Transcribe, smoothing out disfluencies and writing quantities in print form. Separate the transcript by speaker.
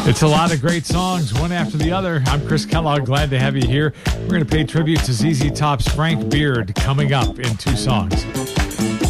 Speaker 1: It's a lot of great songs, one after the other. I'm Chris Kellogg. Glad to have you here. We're going to pay tribute to ZZ Top's Frank Beard coming up in two songs.